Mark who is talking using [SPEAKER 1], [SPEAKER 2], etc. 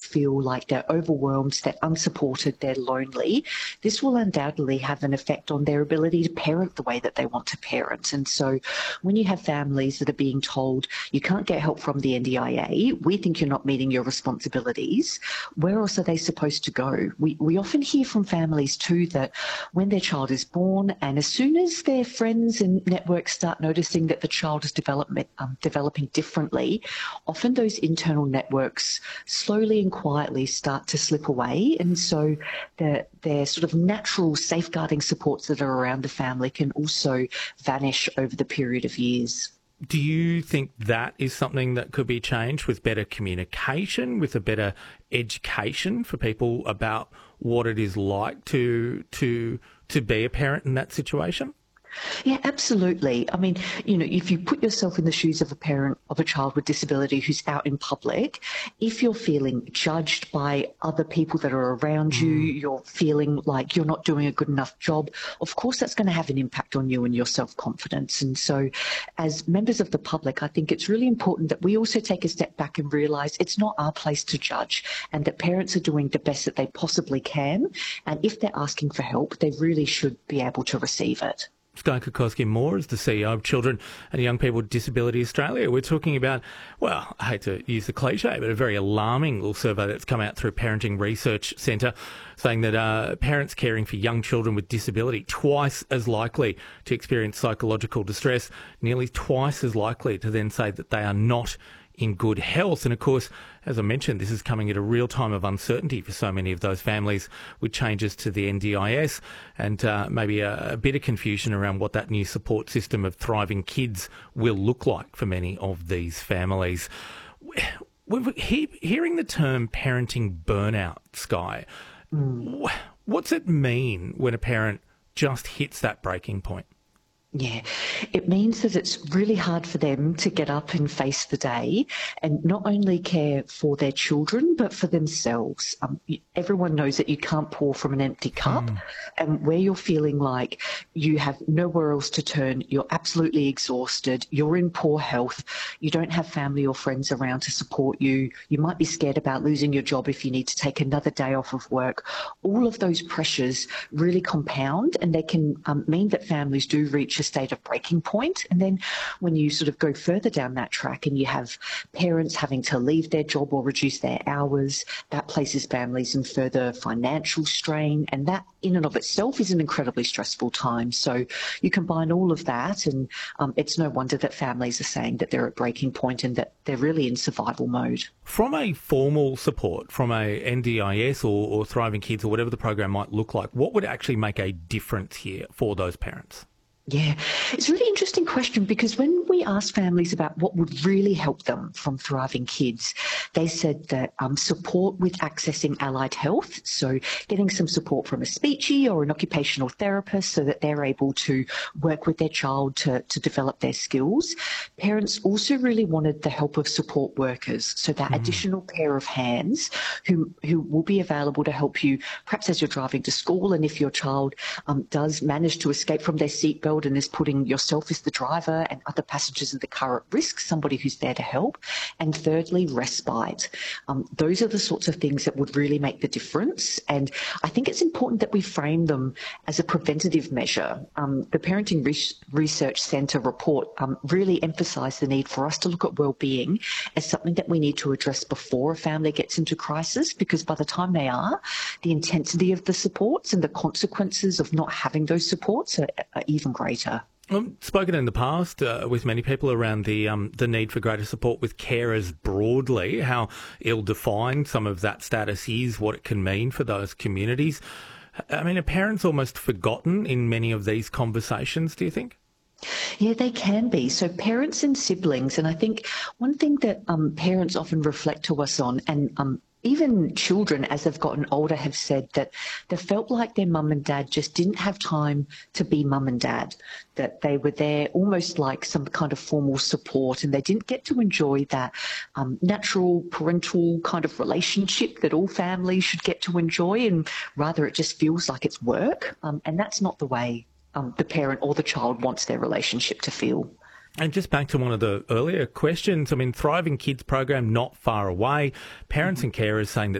[SPEAKER 1] feel like they're overwhelmed, they're unsupported, they're lonely, this will undoubtedly have an effect on their ability to parent the way that they want to parent. And so when you have families that are being told you can't get help from the NDIA, we think you're not meeting your responsibilities, where else are they supposed to go? We often hear from families too that when their child is born, and as soon as their friends and networks start noticing that the child is developing differently, often those internal networks slowly and quietly start to slip away. And so their sort of natural safeguarding supports that are around the family can also vanish over the period of years.
[SPEAKER 2] Do you think that is something that could be changed with better communication, with a better education for people about what it is like to be a parent in that situation?
[SPEAKER 1] Yeah, absolutely. I mean, if you put yourself in the shoes of a parent of a child with disability who's out in public, if you're feeling judged by other people that are around you, you're feeling like you're not doing a good enough job, of course that's going to have an impact on you and your self-confidence. And so as members of the public, I think it's really important that we also take a step back and realise it's not our place to judge, and that parents are doing the best that they possibly can. And if they're asking for help, they really should be able to receive it.
[SPEAKER 2] Skye Kokoski-Moore is the CEO of Children and Young People with Disability Australia. We're talking about, well, I hate to use the cliche, but a very alarming little survey that's come out through Parenting Research Centre, saying that parents caring for young children with disability twice as likely to experience psychological distress, nearly twice as likely to then say that they are not in good health. And of course, as I mentioned, this is coming at a real time of uncertainty for so many of those families with changes to the NDIS and maybe a bit of confusion around what that new support system of Thriving Kids will look like for many of these families. Hearing the term parenting burnout, Skye, what's it mean when a parent just hits that breaking point?
[SPEAKER 1] Yeah, it means that it's really hard for them to get up and face the day and not only care for their children, but for themselves. Everyone knows that you can't pour from an empty cup, and where you're feeling like you have nowhere else to turn, you're absolutely exhausted, you're in poor health, you don't have family or friends around to support you, you might be scared about losing your job if you need to take another day off of work. All of those pressures really compound, and they can mean that families do reach a state of breaking point. And then when you sort of go further down that track and you have parents having to leave their job or reduce their hours, that places families in further financial strain, and that in and of itself is an incredibly stressful time. So you combine all of that, and it's no wonder that families are saying that they're at breaking point and that they're really in survival mode.
[SPEAKER 2] From a formal support, from a NDIS or Thriving Kids or whatever the program might look like, what would actually make a difference here for those parents?
[SPEAKER 1] Yeah, it's a really interesting question, because when we asked families about what would really help them from Thriving Kids, they said that support with accessing allied health, so getting some support from a speechie or an occupational therapist so that they're able to work with their child to develop their skills. Parents also really wanted the help of support workers, so that additional pair of hands who will be available to help you perhaps as you're driving to school, and if your child does manage to escape from their seatbelt and is putting yourself as the driver and other passengers in the car at risk, somebody who's there to help. And thirdly, respite. Those are the sorts of things that would really make the difference. And I think it's important that we frame them as a preventative measure. The Parenting Research Centre report really emphasised the need for us to look at wellbeing as something that we need to address before a family gets into crisis, because by the time they are, the intensity of the supports and the consequences of not having those supports are even greater.
[SPEAKER 2] I've spoken in the past with many people around the need for greater support with carers broadly, how ill-defined some of that status is, what it can mean for those communities. I mean, are parents almost forgotten in many of these conversations, do you think?
[SPEAKER 1] Yeah, they can be. So parents and siblings, and I think one thing that parents often reflect to us on, and even children as they've gotten older have said that they felt like their mum and dad just didn't have time to be mum and dad, that they were there almost like some kind of formal support, and they didn't get to enjoy that natural parental kind of relationship that all families should get to enjoy, and rather it just feels like it's work, and that's not the way the parent or the child wants their relationship to feel.
[SPEAKER 2] And just back to one of the earlier questions, I mean, Thriving Kids program not far away. Parents and carers saying that